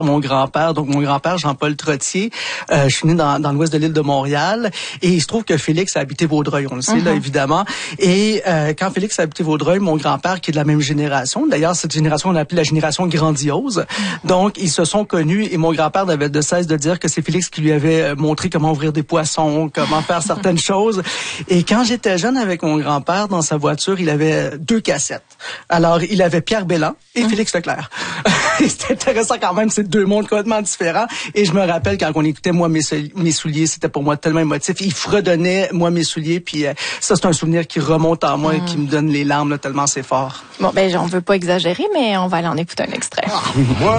mon grand-père. Donc, mon grand-père, Jean-Paul Trottier, je suis né dans l'ouest de l'île de Montréal. Et il se trouve que Félix a habité Vaudreuil, on le sait, là, évidemment. Et quand Félix a habité Vaudreuil, mon grand-père, qui est de la même génération, d'ailleurs, cette génération, on l'appelait la génération grandiose. Donc, ils se sont connus et mon grand-père n'avait de cesse de dire que c'est Félix qui lui avait montré comment ouvrir des poissons, comment faire certaines choses. Et quand j'étais jeune avec mon grand-père, dans sa voiture, il avait 2 cassettes. Alors, il avait Pierre Belland et Félix Leclerc. C'était intéressant quand même, c'est 2 mondes complètement différents. Et je me rappelle quand on écoutait Moi mes souliers, c'était pour moi tellement émotif. Il fredonnait Moi mes souliers, puis ça c'est un souvenir qui remonte en moi et qui me donne les larmes là, tellement c'est fort. Bon, ben on veut pas exagérer, mais on va aller en écouter un extrait.